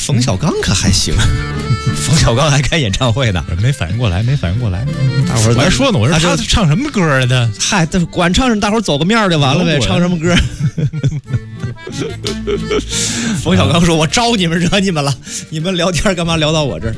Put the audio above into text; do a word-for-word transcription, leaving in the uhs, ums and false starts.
冯小刚可还行，冯小刚还开演唱会呢， 没反应过来，没反应过来。 大伙儿我还说呢，我说他唱什么歌来的？ 嗨，管唱什么，大伙儿走个面就完了呗，唱什么歌？冯小刚说：“我招你们，惹你们了，你们聊天干嘛聊到我这儿？”